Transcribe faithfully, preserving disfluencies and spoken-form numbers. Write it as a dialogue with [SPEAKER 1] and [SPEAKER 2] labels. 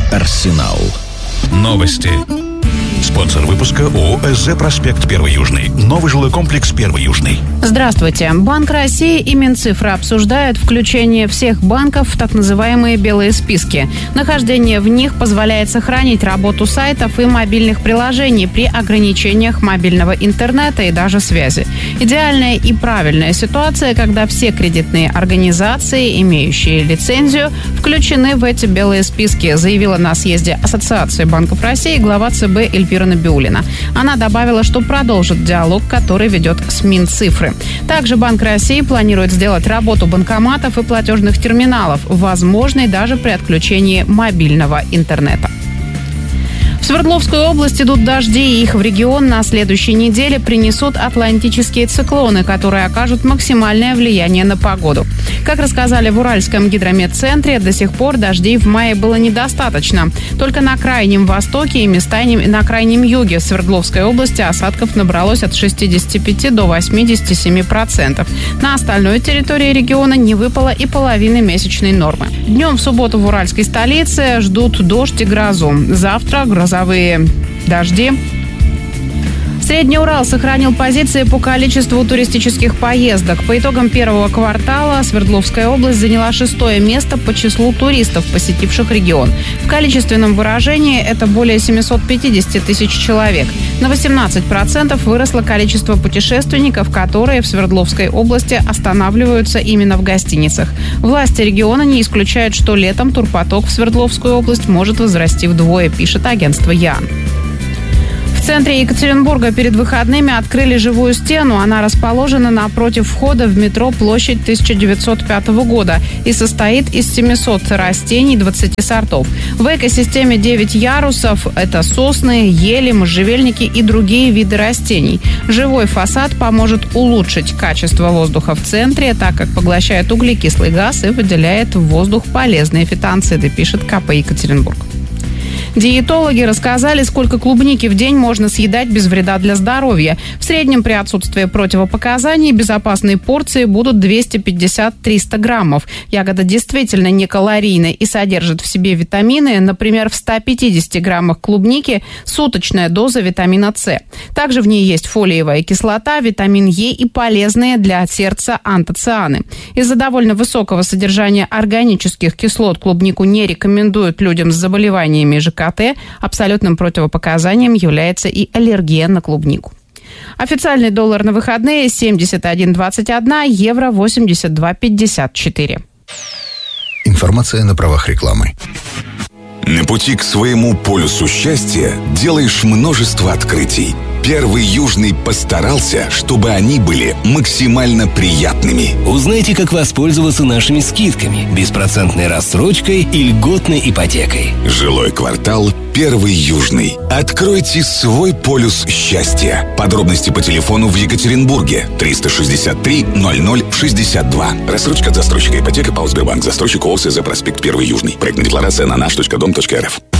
[SPEAKER 1] Арсенал. Новости. Спонсор выпуска ООО «СЗ Проспект Первый Южный». Новый жилой комплекс Первый Южный.
[SPEAKER 2] Здравствуйте. Банк России и Минцифры обсуждают включение всех банков в так называемые белые списки. Нахождение в них позволяет сохранить работу сайтов и мобильных приложений при ограничениях мобильного интернета и даже связи. Идеальная и правильная ситуация, когда все кредитные организации, имеющие лицензию, включены в эти белые списки, заявила на съезде Ассоциации банков России глава ЦБ Эльвира Набиуллина. Она добавила, что продолжит диалог, который ведет с Минцифры. Также Банк России планирует сделать работу банкоматов и платежных терминалов возможной даже при отключении мобильного интернета. В Свердловскую область идут дожди, и их в регион на следующей неделе принесут атлантические циклоны, которые окажут максимальное влияние на погоду. Как рассказали в Уральском гидрометцентре, до сих пор дождей в мае было недостаточно. Только на Крайнем Востоке и местами на Крайнем Юге Свердловской области осадков набралось от шестидесяти пяти до восьмидесяти семи процентов. На остальной территории региона не выпало и половины месячной нормы. Днем в субботу в уральской столице ждут дождь и грозу. Завтра грозовые дожди. Средний Урал сохранил позиции по количеству туристических поездок. По итогам первого квартала Свердловская область заняла шестое место по числу туристов, посетивших регион. В количественном выражении это более семьсот пятьдесят тысяч человек. На восемнадцать процентов выросло количество путешественников, которые в Свердловской области останавливаются именно в гостиницах. Власти региона не исключают, что летом турпоток в Свердловскую область может возрасти вдвое, пишет агентство ЯН. В центре Екатеринбурга перед выходными открыли живую стену. Она расположена напротив входа в метро «Площадь» тысяча девятьсот пятого года и состоит из семисот растений двадцати сортов. В экосистеме девять ярусов – это сосны, ели, можжевельники и другие виды растений. Живой фасад поможет улучшить качество воздуха в центре, так как поглощает углекислый газ и выделяет в воздух полезные фитонциды, пишет ка пэ Екатеринбург. Диетологи рассказали, сколько клубники в день можно съедать без вреда для здоровья. В среднем при отсутствии противопоказаний безопасные порции будут двести пятьдесят - триста граммов. Ягода действительно не калорийная и содержит в себе витамины. Например, в ста пятидесяти граммах клубники суточная доза витамина С. Также в ней есть фолиевая кислота, витамин Е и полезные для сердца антоцианы. Из-за довольно высокого содержания органических кислот клубнику не рекомендуют людям с заболеваниями ЖКТ. Абсолютным противопоказанием является и аллергия на клубнику. Официальный доллар на выходные семьдесят один двадцать один, евро восемьдесят два пятьдесят четыре.
[SPEAKER 3] Информация на правах рекламы.
[SPEAKER 4] На пути к своему полюсу счастья делаешь множество открытий. Первый Южный постарался, чтобы они были максимально приятными.
[SPEAKER 5] Узнайте, как воспользоваться нашими скидками, беспроцентной рассрочкой и льготной ипотекой.
[SPEAKER 4] Жилой квартал Первый Южный. Откройте свой полюс счастья. Подробности по телефону в Екатеринбурге триста шестьдесят три ноль ноль шестьдесят два. Рассрочка от застройщика ипотека ПАО Сбербанк. Застройщик ООО «СЗ Проспект Первый Южный». Проектная декларация на наш точка дом точка эр эф.